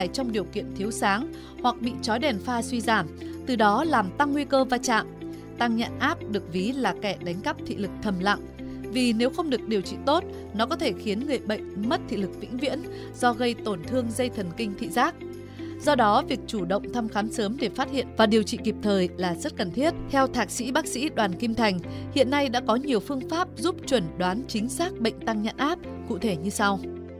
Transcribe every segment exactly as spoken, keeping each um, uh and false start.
trong điều kiện thiếu sáng hoặc bị chói đèn pha suy giảm, từ đó làm tăng nguy cơ va chạm. Tăng nhãn áp được ví là kẻ đánh cắp thị lực thầm lặng, vì nếu không được điều trị tốt, nó có thể khiến người bệnh mất thị lực vĩnh viễn do gây tổn thương dây thần kinh thị giác. Do đó, việc chủ động thăm khám sớm để phát hiện và điều trị kịp thời là rất cần thiết. Theo Thạc sĩ bác sĩ Đoàn Kim Thành, hiện nay đã có nhiều phương pháp giúp chuẩn đoán chính xác bệnh tăng nhãn áp, cụ thể như sau.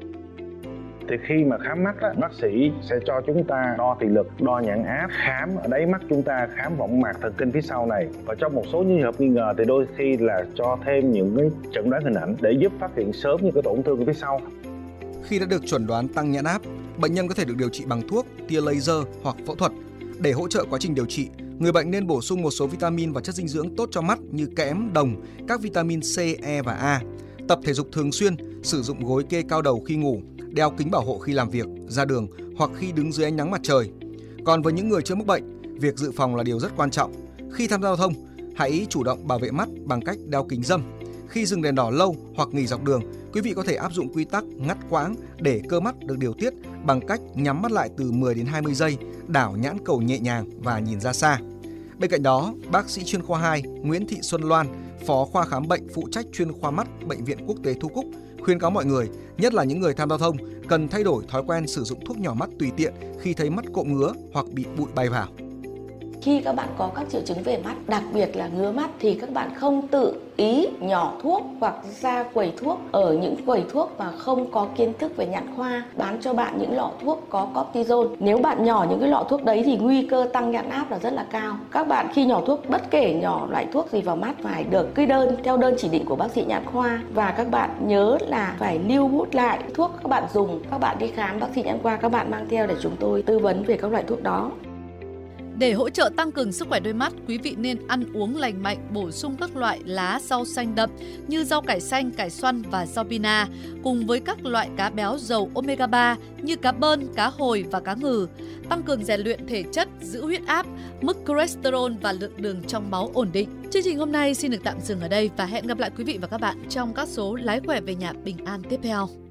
Thì khi mà khám mắt, á, bác sĩ sẽ cho chúng ta đo thị lực, đo nhãn áp, khám ở đáy mắt chúng ta, khám võng mạc thần kinh phía sau này. Và trong một số trường hợp nghi ngờ thì đôi khi là cho thêm những cái chẩn đoán hình ảnh để giúp phát hiện sớm những cái tổn thương phía sau. Khi đã được chuẩn đoán tăng nhãn áp, bệnh nhân có thể được điều trị bằng thuốc, tia laser hoặc phẫu thuật. Để hỗ trợ quá trình điều trị, người bệnh nên bổ sung một số vitamin và chất dinh dưỡng tốt cho mắt như kẽm, đồng, các vitamin C, E và A. Tập thể dục thường xuyên, sử dụng gối kê cao đầu khi ngủ, đeo kính bảo hộ khi làm việc, ra đường hoặc khi đứng dưới ánh nắng mặt trời. Còn với những người chưa mắc bệnh, việc dự phòng là điều rất quan trọng. Khi tham gia giao thông, hãy chủ động bảo vệ mắt bằng cách đeo kính râm. Khi dừng đèn đỏ lâu hoặc nghỉ dọc đường, quý vị có thể áp dụng quy tắc ngắt quãng để cơ mắt được điều tiết bằng cách nhắm mắt lại từ mười đến hai mươi giây, đảo nhãn cầu nhẹ nhàng và nhìn ra xa. Bên cạnh đó, bác sĩ chuyên khoa hai Nguyễn Thị Xuân Loan, Phó khoa khám bệnh phụ trách chuyên khoa mắt Bệnh viện Quốc tế Thu Cúc, khuyên cáo mọi người, nhất là những người tham gia giao thông, cần thay đổi thói quen sử dụng thuốc nhỏ mắt tùy tiện khi thấy mắt cộm ngứa hoặc bị bụi bay vào. Khi các bạn có các triệu chứng về mắt, đặc biệt là ngứa mắt, thì các bạn không tự ý nhỏ thuốc hoặc ra quầy thuốc ở những quầy thuốc mà không có kiến thức về nhãn khoa bán cho bạn những lọ thuốc có cortisone. Nếu bạn nhỏ những cái lọ thuốc đấy thì nguy cơ tăng nhãn áp là rất là cao. Các bạn khi nhỏ thuốc, bất kể nhỏ loại thuốc gì vào mắt, phải được kê đơn theo đơn chỉ định của bác sĩ nhãn khoa, và các bạn nhớ là phải lưu bút lại thuốc các bạn dùng. Các bạn đi khám bác sĩ nhãn khoa, các bạn mang theo để chúng tôi tư vấn về các loại thuốc đó. Để hỗ trợ tăng cường sức khỏe đôi mắt, quý vị nên ăn uống lành mạnh, bổ sung các loại lá rau xanh đậm như rau cải xanh, cải xoăn và rau pina, cùng với các loại cá béo giàu omega ba như cá bơn, cá hồi và cá ngừ. Tăng cường rèn luyện thể chất, giữ huyết áp, mức cholesterol và lượng đường trong máu ổn định. Chương trình hôm nay xin được tạm dừng ở đây và hẹn gặp lại quý vị và các bạn trong các số Lái khỏe về nhà bình an tiếp theo.